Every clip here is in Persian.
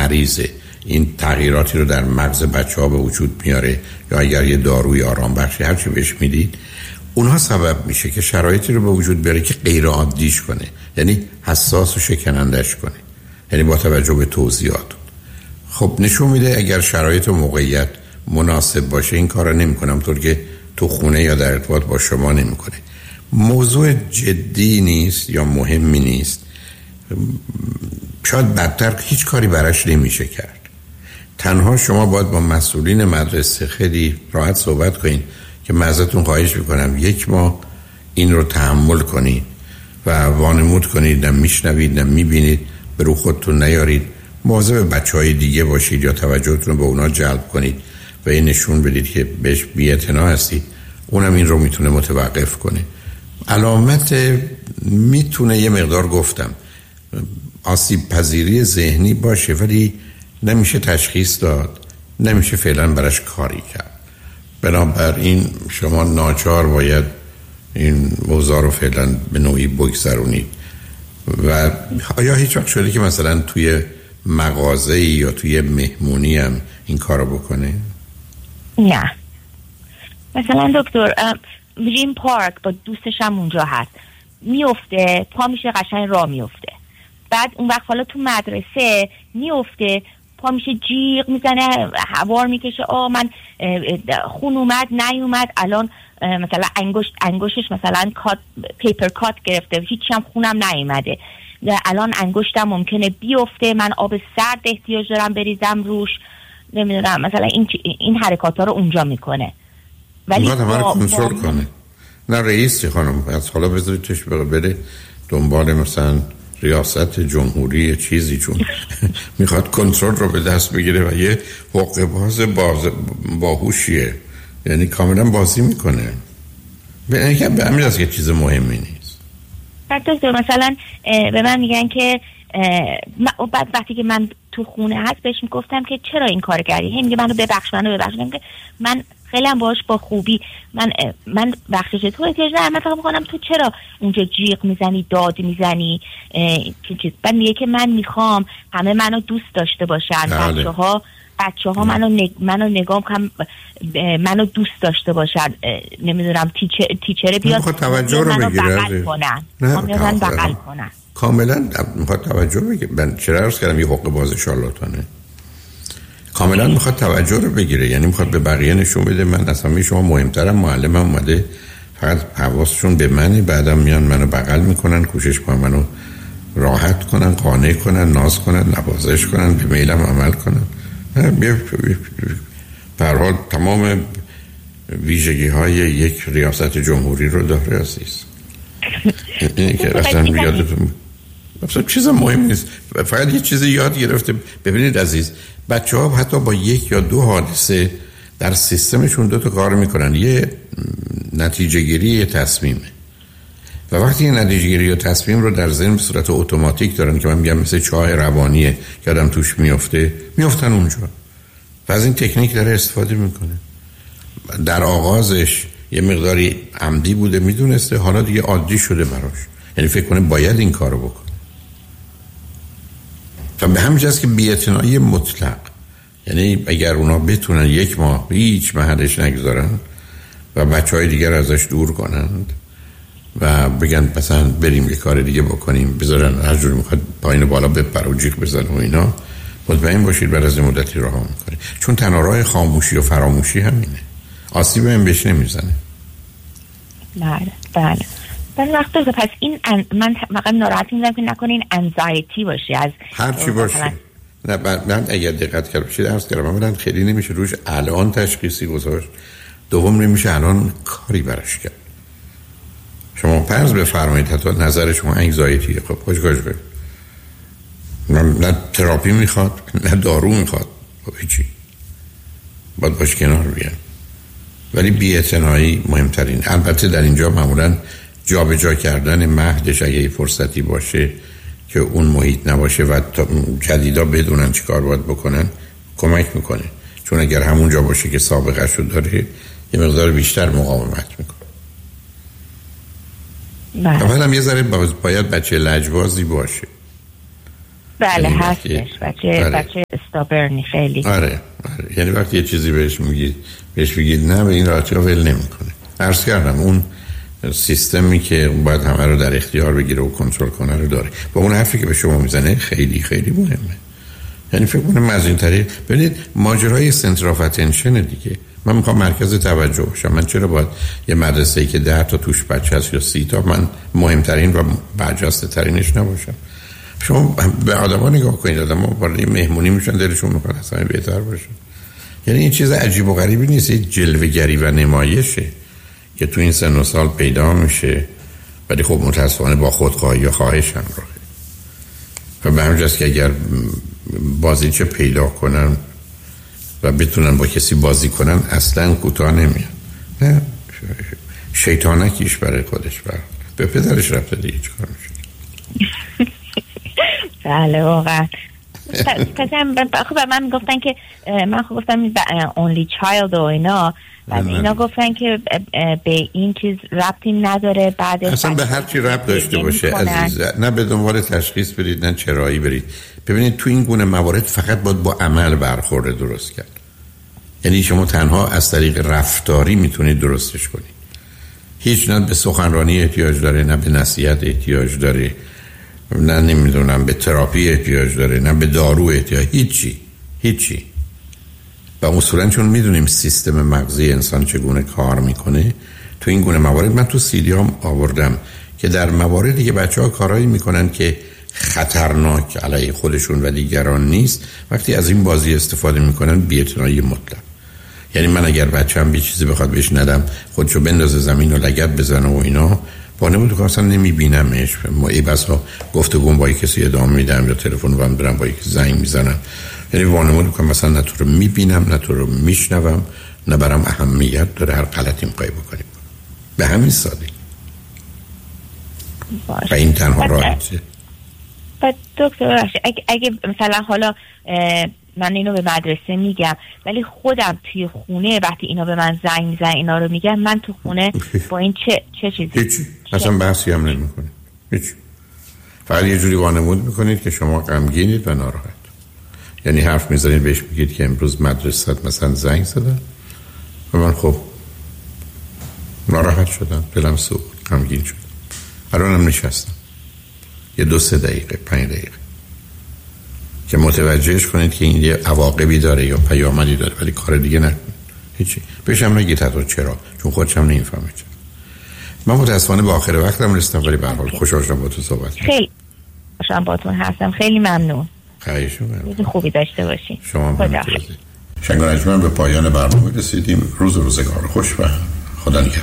مریضه این تغییراتی رو در مغز بچه‌ها به وجود میاره یا اگر یه داروی آرام بخشی هر چی بهش میدید، اونها سبب میشه که شرایطی رو به وجود بیاره که غیر عادیش کنه، یعنی حساس و شکنندش کنه، یعنی با توجه به توضیحات. خب نشون میده اگر شرایط و موقعیت مناسب باشه این کارو نمیکنم، طور که تو خونه یا در ارتباط با شما نمیکنه. موضوع جدی نیست یا مهمی نیست، شاید بدتر هیچ کاری براش نمیشه کرد. تنها شما باید با مسئولین مدرسه خیلی راحت صحبت کنید که من ازتون خواهش میکنم 1 ماه این رو تحمل کنید و وانمود کنید، نه میشنوید نه میبینید، به رو خودتون نیارید، مواظب بچهای دیگه باشید یا توجهتون رو به اونا جلب کنید و این نشون بدید که بهش بی‌اعتنا هستید. اونم این رو میتونه متوقف کنه. علامت میتونه یه مقدار گفتم آسیب پذیری ذهنی باشه، ولی نمیشه تشخیص داد، نمیشه فعلا براش کاری کرد. بنابراین شما ناچار باید این موضوع رو فعلا به نوعی بگذرونید. و آیا هیچ وقت شده که مثلا توی مغازه یا توی مهمونی هم این کارو بکنه؟ نه. مثلا دکتر میریم پارک با دوستش هم اونجا هست، میفته پا میشه قشنگ راه میفته، بعد اون وقت حالا تو مدرسه میفته پا میشه جیغ میزنه هوار میکشه من خون اومد نیومد، الان مثلا انگشتش مثلا پیپر کات گرفته هیچی هم خونم نیومده، الان انگشتم ممکنه بیفته، من آب سرد احتیاج دارم بریزم روش، نمیدونم مثلا این حرکات ها رو اونجا میکنه. ولی کنترل کنه. نه رئیسی خانم، از حالا بذاریدش بره دنبال مثلا ریاست جمهوری چیزی، چون میخواد کنترل رو به دست بگیره و یه حقه باز باهوشیه، یعنی کاملا بازی میکنه. به همین از که چیز مهمی نیست. دکتر مثلا به من میگن که بعد وقتی که من تو خونه هست بهش میگفتم که چرا این کار کردی، هی میگه منو ببخش که من خیلی هم باش با خوبی من بخشش تو احتیاج ندارم، من فقط میکنم تو چرا اونجا جیغ میزنی داد میزنی چیز. بعد میگه که من میخوام همه منو دوست داشته باشن، بچه‌ها منو نگاه کنن، منو دوست داشته باشن، نمیدونم تیچر بیاد توجه رو بگیره من بغل کنن. کاملا میخواد توجه بگیره. من چرا عرض کردم یه حقوق باز شارلاتانه، کاملا میخواد توجه رو بگیره، یعنی میخواد به بقیه نشون بده من اصلا شما مهمترم، معلمم اومده فقط حواسشون به منه، بعدم میان منو بغل میکنن، کوشش کنن منو راحت کنن، قانع کنن، ناز کنن، نوازش کنن، به میلم عمل کنن. به هر حال تمام ویژگی های یک ریاست جمهوری رو داره عزیز. اینی که اصلا یادتون اصلا چیز مهم نیست، فقط یه چیزی یاد گرفته. ببینید عزیز، بچه ها حتی با 1 یا 2 حادثه در سیستمشون 2 تا کار میکنن، یه نتیجه گیری، یه تصمیمه. و وقتی این نتیجه گیری و تصمیم رو در ذهن به صورت اتوماتیک دارن که من میگم مثل چاه روانیه که آدم توش میفتن اونجا و از این تکنیک داره استفاده میکنه. در آغازش یه مقداری عمدی بوده، میدونسته، حالا دیگه عادی شده براش، یعنی فکر کنه باید این کارو بکنه. و به همین جاست که بی‌اعتنایی مطلق، یعنی اگر اونا بتونن 1 ماه هیچ محلش نگذارن و بچهای دیگر ازش دور کنند و بگن مثلا بریم یه کار دیگه بکنیم، بذارن هر جور میخواد پایین و بالا بپره و جیغ بزنه و اینا، مطمئن باشید بعد از مدتی رها میکنه. چون تنها راه خاموشی و فراموشی همینه، آسیب هم بهش نمیزنه. بله وقتا پس این من فقط ناراحت میشم که نکنه این انزایتی باشه از هر چی باشه. نه من اگر دقت کرد باشید عرض کردم اولا خیلی نمیشه روش الان تشخیصی گذاشت، دوم نمیشه الان کاری براش کرد. شما فرض بفرمایید حتی نظر شما انگزایتیه، خب خوش نه تراپی میخواد نه دارو میخواد، خب هیچی، باید باش کنار بیان. ولی بی‌اعتنایی مهمترین. البته در اینجا معمولا جابجا کردن مهدش اگه فرصتی باشه که اون محیط نباشه و جدیدا بدونن چی کار باید بکنن کمک میکنه، چون اگر همونجا باشه که سابقه شد داره یه مقدار بیشتر مقاومت میکنه. اولا هم یه ذره باید بچه لجبازی باشه، بله هستش. بچه استابرنی خیلی. آره. یعنی وقتی یه چیزی بهش بگید نه، به این راحتی ها ول نمیکنه. عرض کردم اون سیستمی که باید همه رو در اختیار بگیره و کنترل کنه رو داره. با اون حرفی که به شما میزنه خیلی خیلی مهمه. یعنی فکر کنم از این طریق ببینید ماجرای سنتر آف اتنشن دیگه. من میخوام مرکز توجه باشم. من چرا باید یه مدرسه‌ای که 10 تا توش بچه هست یا 30 تا من مهمترین و برجسته ترینش نباشم؟ شما به آدما نگاه کنید، آدما وارد مهمونی میشن دلشون میخواد اصلا بهتر باشه. یعنی این چیز عجیب و غریبی نیست، این جلوه‌گری و نمایشه که تو این سن و سال پیدا میشه، ولی خب متاسفانه با خودخواهی یا خواهش همراهه. و به همین جاست که اگر بازیچه پیدا کنن و بتونن با کسی بازی کنن اصلا کوتاه نمیاد. نه شیطانکیش برای خودش به پدرش رفته دیگه چیکار میشه. بله واقعا. خب من میگفتن که من خب گفتم only child و اینا، بعد اینا گفتن که به این چیز ربطی نداره. بعد اصلا به هر چی ربط داشته باشه عزیز، نه به دنبال تشخیص برید نه چرایی برید. ببینید تو این گونه موارد فقط باید با عمل برخورد درست کرد. یعنی شما تنها از طریق رفتاری میتونید درستش کنید. هیچ نه به سخنرانی احتیاج داره، نه به نصیحت احتیاج داره، نه نمیدونم به تراپی احتیاج داره، نه به دارو احتیاج، هیچی. و اصولا چون میدونیم سیستم مغزی انسان چگونه کار میکنه، تو این گونه موارد من تو سیدیام آوردم که در مواردی که بچه‌ها کارایی میکنن که خطرناک علیه خودشون و دیگران نیست، وقتی از این بازی استفاده میکنن بی‌اعتنایی مطلق. یعنی من اگر بچه‌م یه چیزی بخواد بهش ندم، خودشو بندازه زمین و لگد بزنه و اینا، وانمود که اصلا نمیبینمش. ای بسا گفتگو با کسی ادامه میدم یا تلفن رو برم با یکی زنگ میزنم. یعنی وانمود که مثلا نه تو رو میبینم نه تو رو میشنوم، نه برام اهمیت داره هر غلطی میخوای بکنیم. به همین سادگی. و این تنها راهیه. دکتر اگه مثلا حالا من اینو به مدرسه میگم، ولی خودم توی خونه وقتی اینا به من زنگ میزنن اینا رو میگم، من تو خونه با این چه چیزی؟ هیچی. اصلا بحثی هم نمیکنید. هیچی. فقط یه جوری وانمود میکنید که شما غمگینید و ناراحت. یعنی حرف میزنید بهش میگید که امروز مدرسه مثلا زنگ زدن و من خب ناراحت شدم، دلم سوخت، غمگین شدم. الانم نشستم یه 2-3 دقیقه 5 دقیقه که متوجهش کنید که این یه عواقبی داره یا پیامدی داره، ولی کار دیگه نکنید. هیچی. بهشم نگید حتی چرا، چون خودشم نمیفهمه چرا. من متاسفانه به آخر وقتم رسیدم، ولی به هر حال خوشحال شدم با تو صحبت کردم. خیلی خوشحالم باهاتون هستم. خیلی ممنون. روز خوبی داشته باشین. شما هم شنگانجمن به پایان برنامه رسیدیم. روزگار خوش و خدا نگهدار.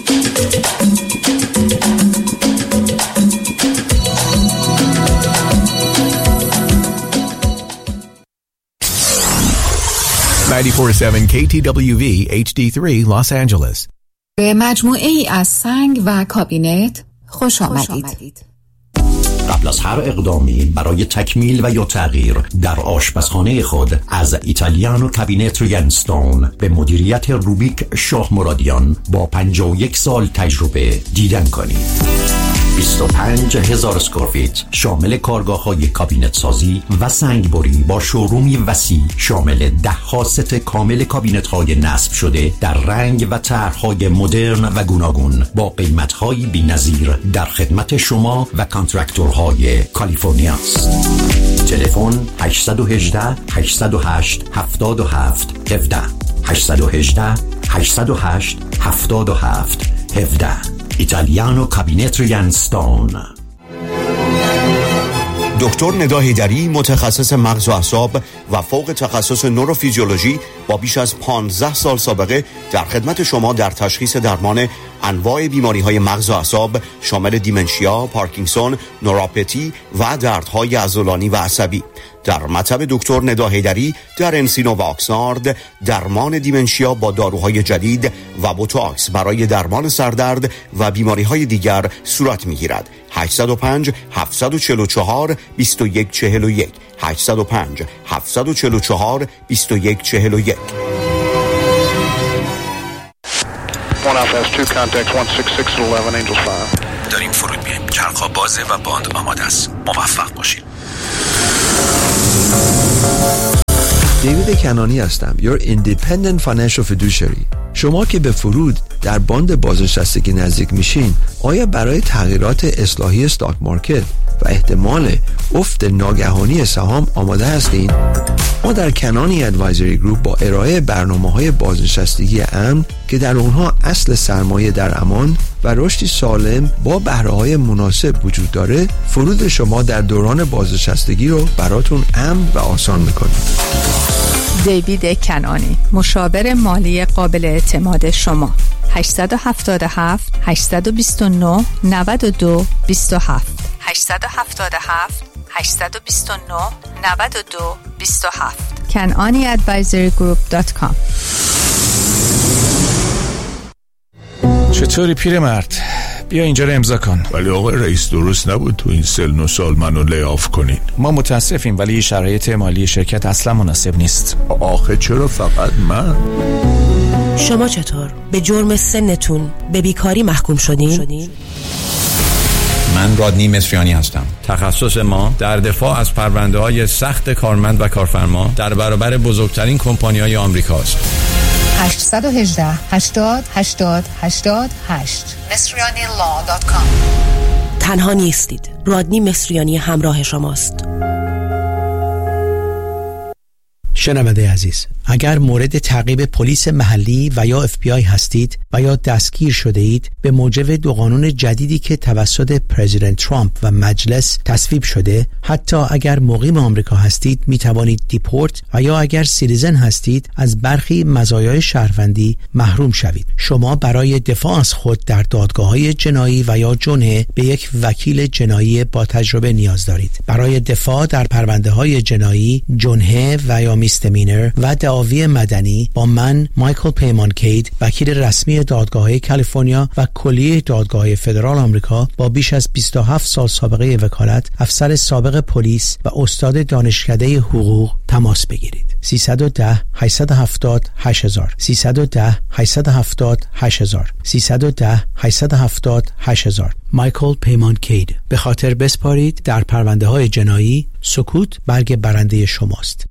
94.7 KTWV HD3 Los Angeles. به مجموعه ای از سنگ و کابینت خوش آمدید. قبل از هر اقدامی برای تکمیل و یا تغییر در آشپزخانه خود از ایتالیانو کابینت ینستون به مدیریت روبیک شاه مرادیان با 51 سال تجربه دیدن کنید. 25,000 اسکوارفیت شامل کارگاه‌های کابینت سازی و سنگبری با شورومی وسیع شامل 10 ست کامل کابینت‌های نصب شده در رنگ و طرح‌های مدرن و گوناگون با قیمت‌های بی‌نظیر در خدمت شما و کانترکتورهای کالیفرنیا است. تلفن 818 808 77 17 818 808 77 17 ایتالیانو کابینت ینستون. دکتر ندا حیدری متخصص مغز و اعصاب و فوق تخصص نوروفیزیولوژی با بیش از 15 سال سابقه در خدمت شما در تشخیص درمان انواع بیماری‌های مغز و اعصاب شامل دیمنشیا، پارکینسون، نوروپاتی و دردهای عضلانی و عصبی. در مطب دکتر ندا حیدری در انسینو و آکسنارد درمان دیمنشیا با داروهای جدید و بوتاکس برای درمان سردرد و بیماری‌های دیگر صورت می‌گیرد. 805 744 2141 805 744 2141. داریم فرود میایم. چرخ‌ها بازه و باند آماده است. موفق باشید. دیوید کنانی هستم. Your Independent Financial Fiduciary. شما که به فرود در باند بازنشستگی نزدیک میشین، آیا برای تغییرات اصلاحی استاک مارکت و احتمال افت ناگهانی سهام آماده هستین؟ ما در کنانی ادوایزری گروپ با ارائه برنامه‌های بازنشستگی امن که در اونها اصل سرمایه در امان و رشدی سالم با بهره‌های مناسب وجود داره، فرود شما در دوران بازنشستگی رو براتون امن و آسان می‌کنیم. دیوید کنانی، مشاور مالی قابل اعتماد شما. 877 829 92 27 877 829 92 27 kananiadvisory.group.com. چطوری پیرمرد؟ بیا اینجا رو امضا کن. ولی آقای رئیس درست نبود تو این سن و سال منو لی‌آف کنین. ما متاسفیم ولی شرایط مالی شرکت اصلا مناسب نیست. آخه چرا فقط من؟ شما چطور؟ به جرم سنتون به بیکاری محکوم شدین؟ من رادنی مصریانی هستم. تخصص ما در دفاع از پرونده‌های سخت کارمند و کارفرما در برابر بزرگترین کمپانی‌های آمریکاست. 818 80 80 88 مصریanilaw.com. تنها نیستید. رادنی مصریانی همراه شماست. شنونده عزیز، اگر مورد تعقیب پلیس محلی و یا FBI هستید و یا دستگیر شده اید به موجب دو قانون جدیدی که توسط پرزیدنت ترامپ و مجلس تصویب شده، حتی اگر مقیم آمریکا هستید می توانید دیپورت و یا اگر سیتیزن هستید از برخی مزایای شهروندی محروم شوید. شما برای دفاع از خود در دادگاه‌های جنایی و یا جنحه به یک وکیل جنایی با تجربه نیاز دارید. برای دفاع در پرونده‌های جنایی، جنحه و یا میستمینر و دعاوی مدنی با من مایکل پیمانکید، وکیل رسمی دادگاه‌های کالیفرنیا و کلیه دادگاه‌های فدرال آمریکا با بیش از 27 سال سابقه وکالت، افسر سابق پلیس و استاد دانشکده حقوق تماس بگیرید. 310 870 8000 310 870 8000 310 870 8000 مایکل پیمانکید. به خاطر بسپارید در پرونده‌های جنایی، سکوت برگ برنده شماست.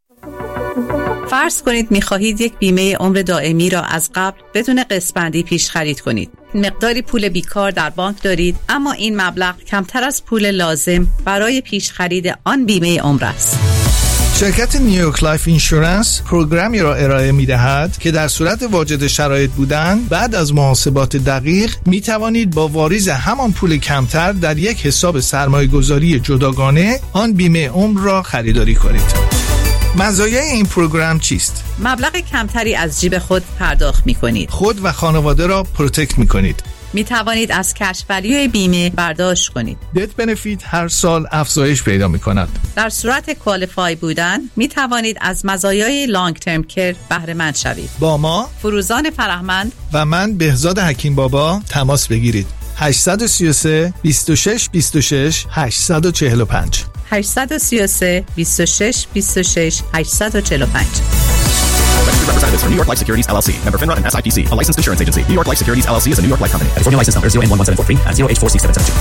فرض کنید می‌خواهید یک بیمه عمر دائمی را از قبل بدون قسط‌بندی پیش خرید کنید. مقداری پول بیکار در بانک دارید، اما این مبلغ کمتر از پول لازم برای پیش خرید آن بیمه عمر است. شرکت نیویورک لایف اینشورنس پروگرامی را ارائه می‌دهد که در صورت واجد شرایط بودن بعد از محاسبات دقیق می توانید با واریز همان پول کمتر در یک حساب سرمایه‌گذاری جداگانه آن بیمه عمر را خریداری کنید. مزایای این پروگرام چیست؟ مبلغ کمتری از جیب خود پرداخت می‌کنید. خود و خانواده را پروتکت می‌کنید. می توانید از کش ولیوی بیمه برداشت کنید. دت بنفیت هر سال افزایش پیدا می کند. در صورت کوالیفای بودن می توانید از مزایای لانگ ترم کیر بهره مند شوید. با ما فروزان فرهمند و من بهزاد حکیم بابا تماس بگیرید. 833 26 26 845 833 26 26 845. Representatives from New York Life Securities LLC, member FINRA and SIPC, a licensed insurance agency. New York Life Securities LLC is a New York Life company. California license number 0N1743 and 0H46772.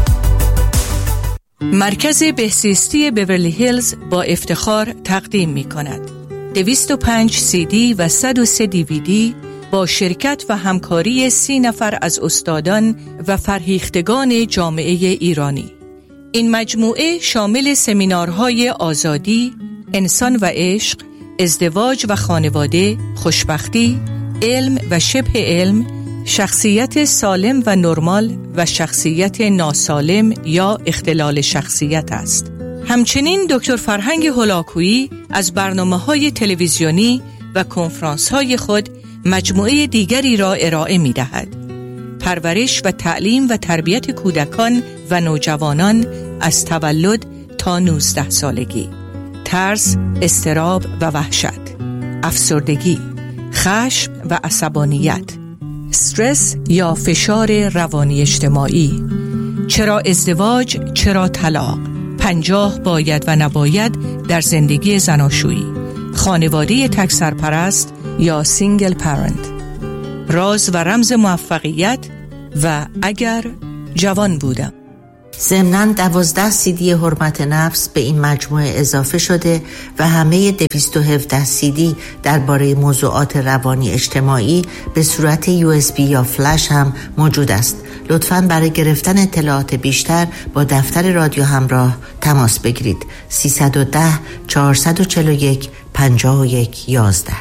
مرکز بهزیستی بیورلی هیلز با افتخار تقدیم می کند 205 CD و 103 DVD با شرکت و همکاری 30 نفر از استادان و فرهیختگان جامعه ایرانی. این مجموعه شامل سمینارهای آزادی، انسان و عشق، ازدواج و خانواده، خوشبختی، علم و شبه علم، شخصیت سالم و نرمال و شخصیت ناسالم یا اختلال شخصیت است. همچنین دکتر فرهنگ هولاکویی از برنامه‌های تلویزیونی و کنفرانس‌های خود مجموعه دیگری را ارائه می‌دهد. پرورش و تعلیم و تربیت کودکان و نوجوانان از تولد تا 19 سالگی، ترس، اضطراب و وحشت، افسردگی، خشم و عصبانیت، استرس یا فشار روانی اجتماعی، چرا ازدواج، چرا طلاق، 50 باید و نباید در زندگی زناشویی، خانواده تک سرپرست یا سینگل پرنت، راز و رمز موفقیت و اگر جوان بودم. ضمناً 12 CD حرمت نفس به این مجموعه اضافه شده و همه 217 CD درباره موضوعات روانی اجتماعی به صورت USB یا فلش هم موجود است. لطفاً برای گرفتن اطلاعات بیشتر با دفتر رادیو همراه تماس بگیرید. 310 441 51 11.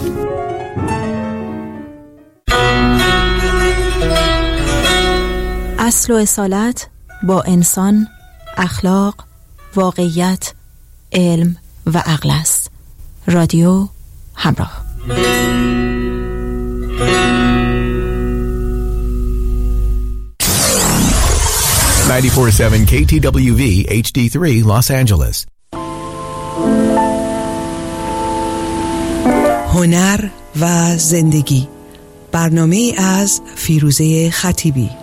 اصل و اصالت با انسان، اخلاق، واقعیت، علم و عقل است. رادیو همراه. 94.7 KTWV HD3 Los Angeles. هنر و زندگی، برنامه از فیروزه خطیبی.